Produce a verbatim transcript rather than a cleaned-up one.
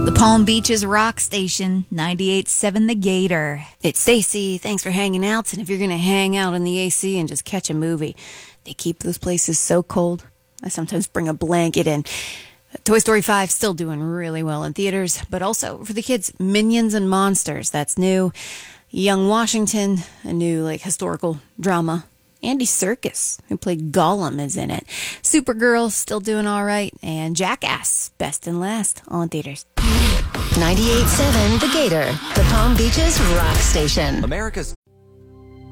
Palm Beach's rock station, ninety-eight point seven The Gator. It's Stacy. Thanks for hanging out. And if you're going to hang out in the A C and just catch a movie, they keep those places so cold. I sometimes bring a blanket in. Toy Story five still doing really well in theaters, but also for the kids, Minions and Monsters. That's new. Young Washington, a new like historical drama. Andy Serkis, who played Gollum, is in it. Supergirl, still doing all right. And Jackass, best and last, all in theaters. ninety-eight point seven The Gator, the Palm Beach's rock station. America's